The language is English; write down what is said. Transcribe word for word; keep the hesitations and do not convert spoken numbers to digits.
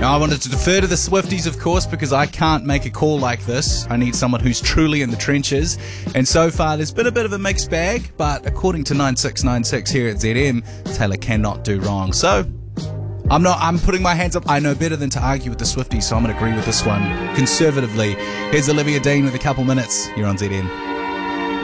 Now, I wanted to defer to the Swifties, of course, because I can't make a call like this. I need someone who's truly in the trenches. And so far, there's been a bit of a mixed bag, but according to nine six nine six here at Z M, Taylor cannot do wrong. So, I'm not, I'm putting my hands up. I know better than to argue with the Swifties, so I'm going to agree with this one conservatively. Here's Olivia Dean with a couple minutes. You're on Z M.